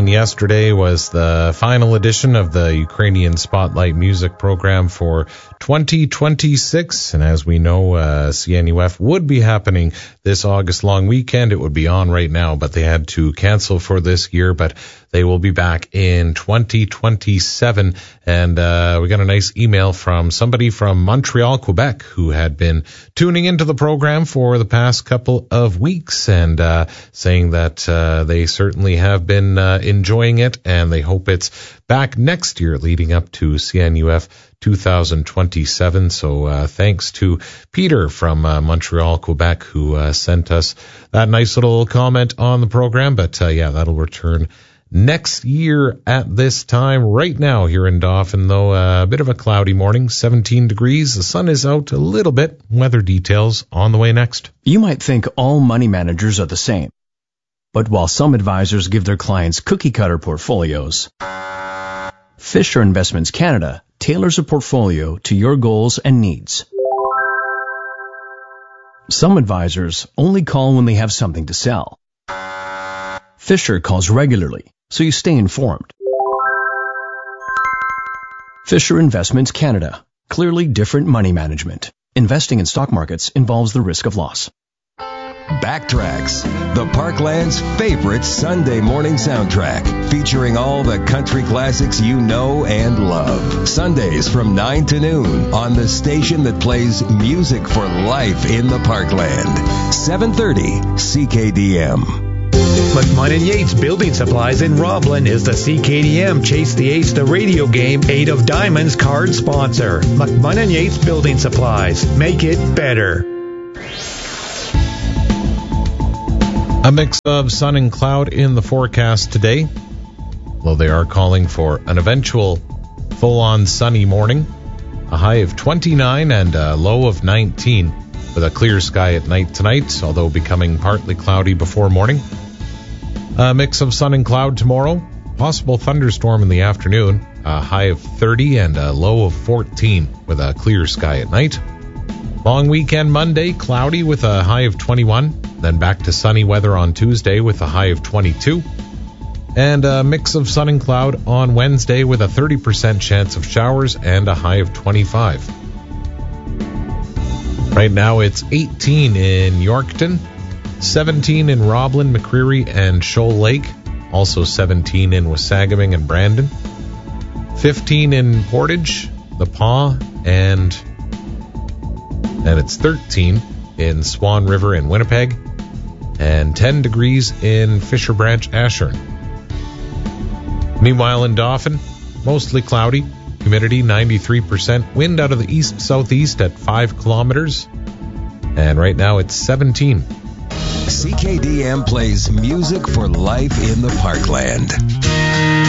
And yesterday was the final edition of the Ukrainian Spotlight Music Program for 2026. And as we know, CNUF would be happening this August long weekend. It would be on right now, but they had to cancel for this year. But they will be back in 2027. And we got a nice email from somebody from Montreal, Quebec, who had been tuning into the program for the past couple of weeks and saying that they certainly have been enjoying it, and they hope it's back next year leading up to CNUF 2027. So thanks to Peter from Montreal, Quebec, who sent us that nice little comment on the program. But yeah, that'll return next year at this time. Right now here in Dauphin, though, a bit of a cloudy morning, 17 degrees. The sun is out a little bit. Weather details on the way next. You might think all money managers are the same. But while some advisors give their clients cookie-cutter portfolios, Fisher Investments Canada tailors a portfolio to your goals and needs. Some advisors only call when they have something to sell. Fisher calls regularly, so you stay informed. Fisher Investments Canada. Clearly different money management. Investing in stock markets involves the risk of loss. Backtracks, the Parkland's favorite Sunday morning soundtrack, featuring all the country classics you know and love. Sundays from 9 to noon on the station that plays music for life in the Parkland. 730 CKDM. McMahon & Yates Building Supplies in Roblin is the CKDM Chase the Ace the radio game 8 of Diamonds card sponsor. McMahon & Yates Building Supplies. Make it better. A mix of sun and cloud in the forecast today, though they are calling for an eventual full-on sunny morning. A high of 29 and a low of 19 with a clear sky at night tonight, although becoming partly cloudy before morning. A mix of sun and cloud tomorrow. Possible thunderstorm in the afternoon. A high of 30 and a low of 14 with a clear sky at night. Long weekend Monday, cloudy with a high of 21. Then back to sunny weather on Tuesday with a high of 22. And a mix of sun and cloud on Wednesday with a 30% chance of showers and a high of 25. Right now it's 18 in Yorkton, 17 in Roblin, McCreary, and Shoal Lake. Also 17 in Wasagaming and Brandon. 15 in Portage, The Paw, and it's 13 in Swan River in Winnipeg. And 10 degrees in Fisher Branch, Ashern. Meanwhile in Dauphin, mostly cloudy, humidity 93%, wind out of the east-southeast at 5 kilometers, and right now it's 17. CKDM plays music for life in the Parkland.